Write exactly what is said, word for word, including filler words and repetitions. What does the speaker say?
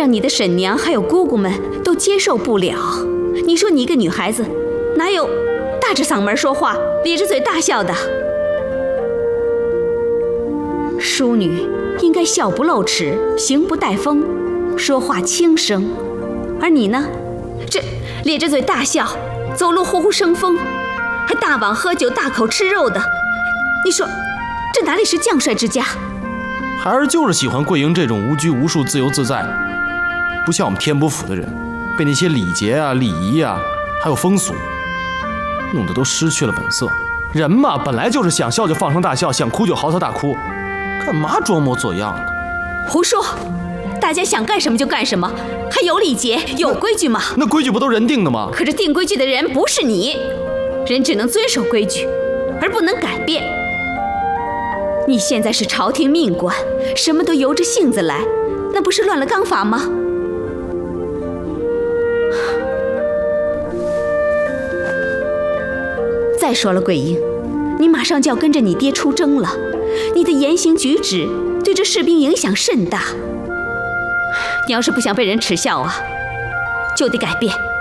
让你的婶娘还有姑姑们都接受不了。你说你一个女孩子，哪有大着嗓门说话，咧着嘴大笑的？淑女应该笑不露齿，行不带风，说话轻声。而你呢，这咧着嘴大笑，走路呼呼生风，还大碗喝酒，大口吃肉的。你说这哪里是将帅之家？ 孩儿就是喜欢桂英这种无拘无束、自由自在，不像我们天波府的人，被那些礼节啊、礼仪啊，还有风俗，弄得都失去了本色。人嘛，本来就是想笑就放声大笑，想哭就嚎啕大哭，干嘛装模作样的？ 胡说！大家想干什么就干什么，还有礼节、有规矩吗？ 那规矩不都人定的吗？ 可是定规矩的人不是你，人只能遵守规矩，而不能改变。你现在是朝廷命官，什么都由着性子来，那不是乱了纲法吗？再说了，桂英，你马上就要跟着你爹出征了，你的言行举止对这士兵影响甚大。你要是不想被人耻笑啊，就得改变。